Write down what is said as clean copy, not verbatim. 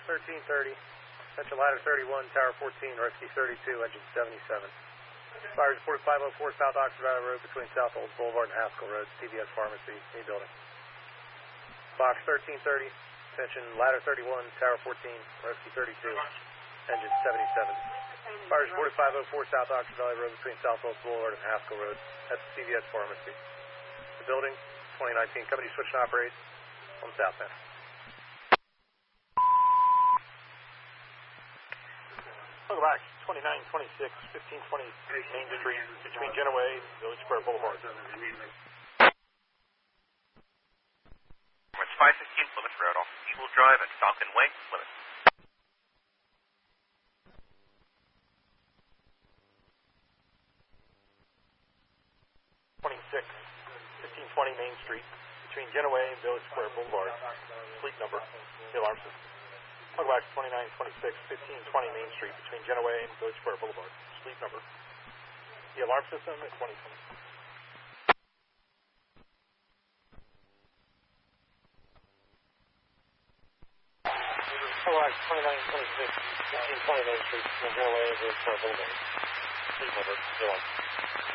1330, Central Ladder 31, Tower 14, Rescue 32, engine 77. Fire report 504 South Oxford Valley Road between South Olds Boulevard and Haskell Road, CVS Pharmacy, A building. Box 1330, attention Ladder 31, Tower 14, Rescue 32, engine 77. Fire report 504 South Oxford Valley Road between South Olds Boulevard and Haskell Road, that's CVS Pharmacy. The building, 2019, company switch and operate on southbound. Welcome back, 2926, 1520 Main Street, between Genoway and Village Square Boulevard. It's 515 Plymouth Road off Eagle Drive at Falcon Way, Plymouth. 1520 Main Street, between Genoway and Village Square Boulevard. Fleet number, the alarm system. Welcome back, 2926, 1520 Main Street, between Genoway and Village Square Boulevard. Fleet number, the alarm system at 2020. Welcome back, 2926, 1520 Main Street, between Genoway and Village Square Boulevard. Fleet number, the alarm system.